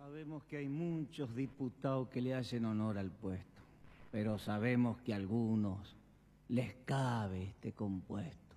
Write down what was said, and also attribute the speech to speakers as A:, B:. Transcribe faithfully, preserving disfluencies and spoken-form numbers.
A: Sabemos que hay muchos diputados que le hacen honor al puesto, pero sabemos que a algunos les cabe este compuesto.